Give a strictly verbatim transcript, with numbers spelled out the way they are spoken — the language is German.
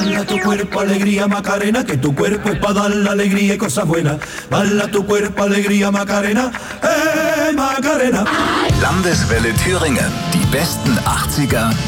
Bala tu cuerpo, alegría, Macarena, que tu cuerpo es para dar la alegría y cosas buenas. Bala tu cuerpo, alegría, Macarena, eh, Macarena. Landeswelle Thüringen. Die besten achtziger,